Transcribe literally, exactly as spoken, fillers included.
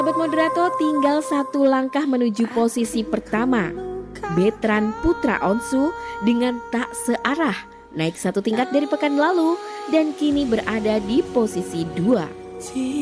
Sobat Moderato, tinggal satu langkah menuju posisi pertama. Betran Putra Onsu dengan Tak Searah naik satu tingkat dari pekan lalu dan kini berada di posisi dua.